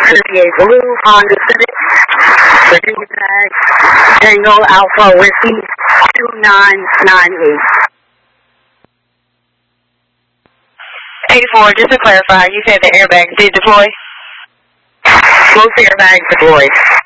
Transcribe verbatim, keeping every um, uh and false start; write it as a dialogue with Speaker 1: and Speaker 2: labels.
Speaker 1: thirty-eight Blue Honda Civic, Virginia tag, Tango Alpha Whiskey two nine nine eight.
Speaker 2: eighty-four, just to clarify, you said the airbags did deploy?
Speaker 1: Both airbags deployed.